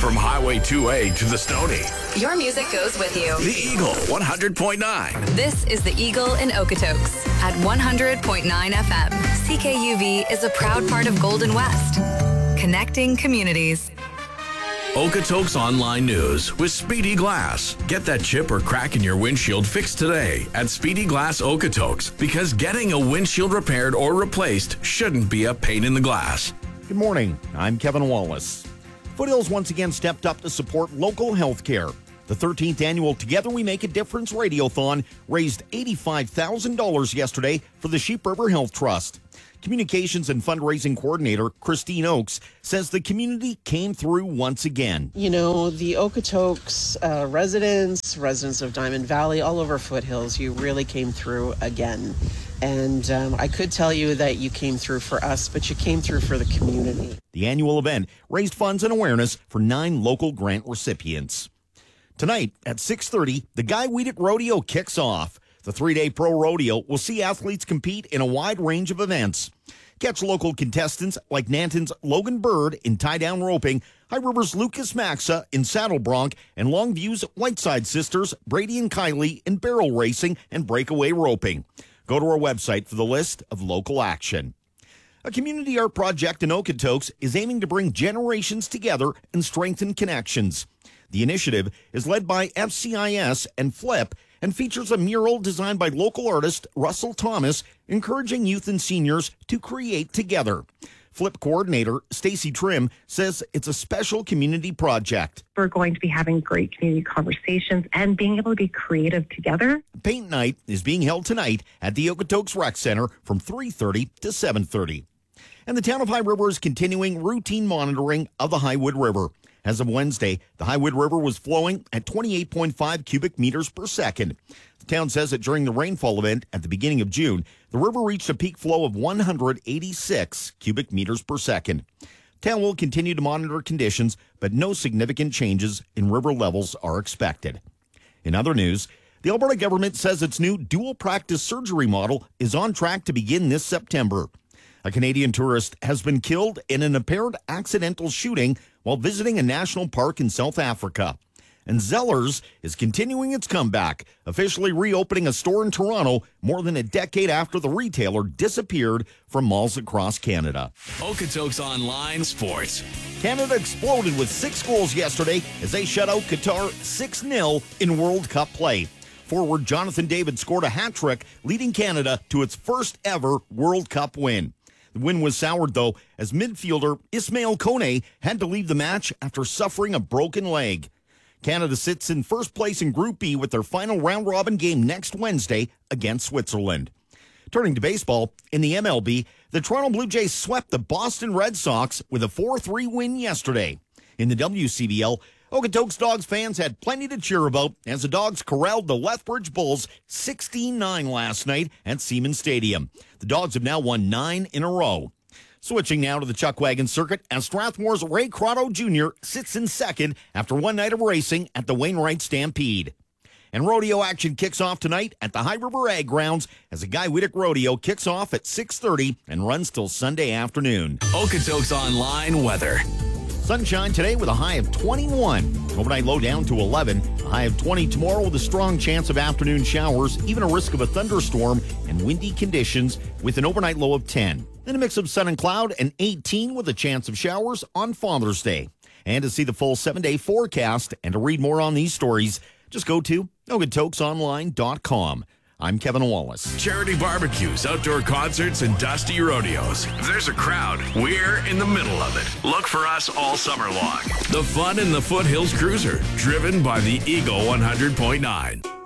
From Highway 2A to the Stony. Your music goes with you. The Eagle 100.9. This is the Eagle in Okotoks at 100.9 FM. CKUV is a proud part of Golden West, connecting communities. Okotoks Online News with Speedy Glass. Get that chip or crack in your windshield fixed today at Speedy Glass Okotoks, because getting a windshield repaired or replaced shouldn't be a pain in the glass. Good morning. I'm Kevin Wallace. Foothills once again stepped up to support local health care. The 13th annual Together We Make a Difference Radiothon raised $85,000 yesterday for the Sheep River Health Trust. Communications and fundraising coordinator Christine Oakes says the community came through once again. You know, the Okotoks residents of Diamond Valley, all over Foothills, you really came through again. And I could tell you that you came through for us, but you came through for the community. The annual event raised funds and awareness for 9 local grant recipients. Tonight at 6:30, the Guy Weedick Rodeo kicks off. The 3-day pro rodeo will see athletes compete in a wide range of events. Catch local contestants like Nanton's Logan Bird in tie-down roping, High River's Lucas Maxa in saddle bronc, and Longview's Whiteside sisters Brady and Kylie in barrel racing and breakaway roping. Go to our website for the list of local action. A community art project in Okotoks is aiming to bring generations together and strengthen connections. The initiative is led by FCIS and FLIP and features a mural designed by local artist Russell Thomas, encouraging youth and seniors to create together. FLIP coordinator Stacy Trim says it's a special community project. We're going to be having great community conversations and being able to be creative together. Paint night is being held tonight at the Okotoks Rec Center from 3:30 to 7:30. And the town of High River is continuing routine monitoring of the Highwood River. As of Wednesday, the Highwood River was flowing at 28.5 cubic meters per second. The town says that during the rainfall event at the beginning of June, the river reached a peak flow of 186 cubic meters per second. The town will continue to monitor conditions, but no significant changes in river levels are expected. In other news, the Alberta government says its new dual practice surgery model is on track to begin this September. A Canadian tourist has been killed in an apparent accidental shooting while visiting a national park in South Africa. And Zellers is continuing its comeback, officially reopening a store in Toronto more than a decade after the retailer disappeared from malls across Canada. Okotoks Online Sports. Canada exploded with 6 goals yesterday as they shut out Qatar 6-0 in World Cup play. Forward Jonathan David scored a hat-trick, leading Canada to its first ever World Cup win. The win was soured, though, as midfielder Ismail Kone had to leave the match after suffering a broken leg. Canada sits in first place in Group B with their final round-robin game next Wednesday against Switzerland. Turning to baseball, in the MLB, the Toronto Blue Jays swept the Boston Red Sox with a 4-3 win yesterday. In the WCBL, Okotoks Dogs fans had plenty to cheer about as the Dogs corralled the Lethbridge Bulls 16-9 last night at Siemens Stadium. The Dogs have now won 9 in a row. Switching now to the Chuck Wagon circuit as Strathmore's Ray Crotto Jr. sits in second after one night of racing at the Wainwright Stampede. And rodeo action kicks off tonight at the High River Ag Grounds as the Guy Weedick Rodeo kicks off at 6:30 and runs till Sunday afternoon. Okotoks Online Weather. Sunshine today with a high of 21. Overnight low down to 11. A high of 20 tomorrow with a strong chance of afternoon showers, even a risk of a thunderstorm and windy conditions with an overnight low of 10. Then a mix of sun and cloud and 18 with a chance of showers on Father's Day. And to see the full 7-day forecast and to read more on these stories, just go to OkotoksOnline.com. I'm Kevin Wallace. Charity barbecues, outdoor concerts, and dusty rodeos. If there's a crowd, we're in the middle of it. Look for us all summer long. The fun in the Foothills Cruiser, driven by the Eagle 100.9.